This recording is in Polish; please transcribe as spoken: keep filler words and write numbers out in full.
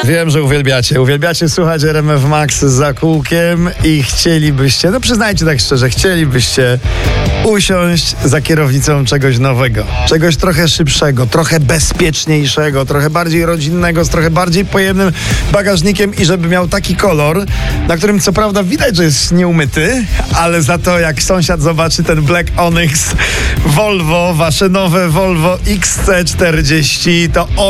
Wiem, że uwielbiacie. Uwielbiacie słuchać R M F Max za kółkiem i chcielibyście, no przyznajcie tak szczerze, chcielibyście usiąść za kierownicą czegoś nowego. Czegoś trochę szybszego, trochę bezpieczniejszego, trochę bardziej rodzinnego, z trochę bardziej pojemnym bagażnikiem i żeby miał taki kolor, na którym co prawda widać, że jest nieumyty, ale za to jak sąsiad zobaczy ten Black Onyx Volvo, wasze nowe Volvo X C czterdzieści, to